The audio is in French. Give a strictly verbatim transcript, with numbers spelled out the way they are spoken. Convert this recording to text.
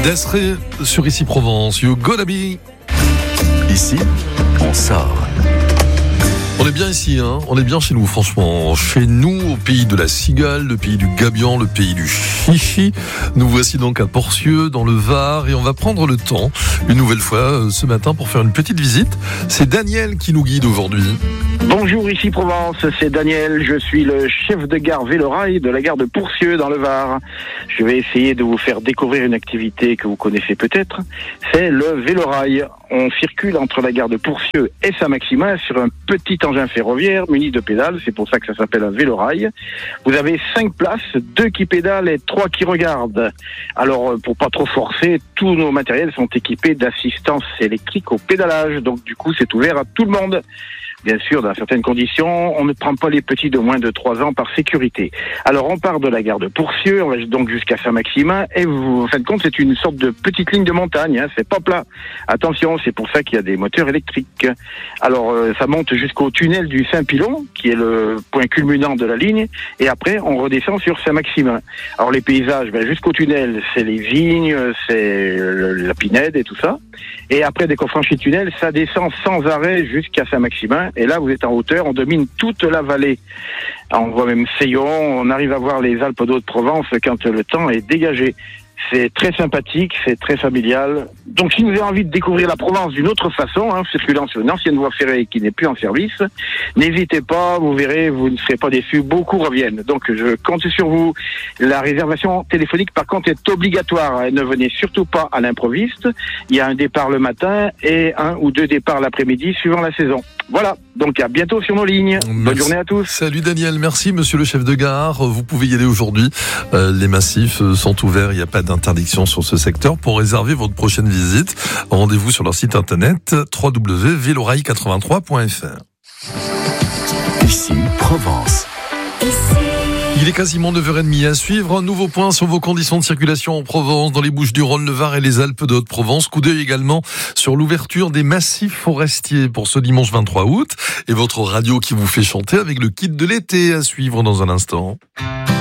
Desré sur Ici Provence, You Gotta Be. Ici, on sort. On est bien ici, hein. On est bien chez nous, franchement. Chez nous, au pays de la cigale, le pays du gabion, le pays du chichi. Nous voici donc à Porcieux, dans le Var, et on va prendre le temps, une nouvelle fois, ce matin, pour faire une petite visite. C'est Daniel qui nous guide aujourd'hui. Bonjour, ici Provence, c'est Daniel, je suis le chef de gare Vélorail de la gare de Porcieux dans le Var. Je vais essayer de vous faire découvrir une activité que vous connaissez peut-être, c'est le Vélorail. On circule entre la gare de Porcieux et Saint-Maximin sur un petit engin ferroviaire muni de pédales, c'est pour ça que ça s'appelle un Vélorail. Vous avez cinq places, deux qui pédalent et trois qui regardent. Alors, pour pas trop forcer, tous nos matériels sont équipés d'assistance électrique au pédalage, donc du coup c'est ouvert à tout le monde. Bien sûr, dans certaines conditions, on ne prend pas les petits de moins de trois ans par sécurité. Alors, on part de la gare de Porcieux, on va donc jusqu'à Saint-Maximin, et vous, en fin de compte, c'est une sorte de petite ligne de montagne, hein, c'est pas plat. Attention, c'est pour ça qu'il y a des moteurs électriques. Alors, euh, ça monte jusqu'au tunnel du Saint-Pilon, qui est le point culminant de la ligne, et après, on redescend sur Saint-Maximin. Alors, les paysages, ben, jusqu'au tunnel, c'est les vignes, c'est le, la pinède et tout ça. Et après, dès qu'on franchit le tunnel, ça descend sans arrêt jusqu'à Saint-Maximin. Et là, vous êtes en hauteur, on domine toute la vallée. On voit même Seillon, on arrive à voir les Alpes d'Haute-Provence quand le temps est dégagé. C'est très sympathique, c'est très familial. Donc, si vous avez envie de découvrir la Provence d'une autre façon, hein, circulant sur une ancienne voie ferrée qui n'est plus en service, n'hésitez pas, vous verrez, vous ne serez pas déçus, beaucoup reviennent. Donc, je compte sur vous. La réservation téléphonique, par contre, est obligatoire. Ne venez surtout pas à l'improviste. Il y a un départ le matin et un ou deux départs l'après-midi, suivant la saison. Voilà, donc à bientôt sur nos lignes. Merci. Bonne journée à tous. Salut Daniel, merci monsieur le chef de gare. Vous pouvez y aller aujourd'hui. Euh, les massifs sont ouverts, il n'y a pas d'interdiction sur ce secteur. Pour réserver votre prochaine visite, rendez-vous sur leur site internet w w w point vélorail quatre-vingt-trois point f r. Ici, Provence. Il est quasiment neuf heures trente à suivre. Un nouveau point sur vos conditions de circulation en Provence, dans les Bouches-du-Rhône, le Var et les Alpes de Haute-Provence. Coup d'œil également sur l'ouverture des massifs forestiers pour ce dimanche vingt-trois août. Et votre radio qui vous fait chanter avec le kit de l'été à suivre dans un instant.